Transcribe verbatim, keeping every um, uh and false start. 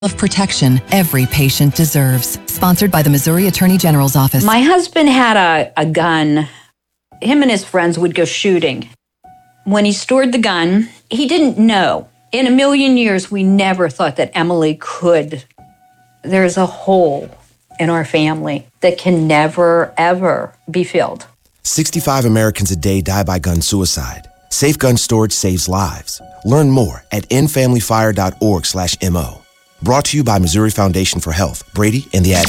of protection every patient deserves. Sponsored by the Missouri Attorney General's Office. My husband had a, a gun. Him and his friends would go shooting. When he stored the gun, he didn't know. In a million years, we never thought that Emily could. There's a hole in our family that can never, ever be filled. sixty-five Americans a day die by gun suicide. Safe Gun Storage saves lives. Learn more at endfamilyfire dot org slash M O. Brought to you by Missouri Foundation for Health, Brady, and the Ad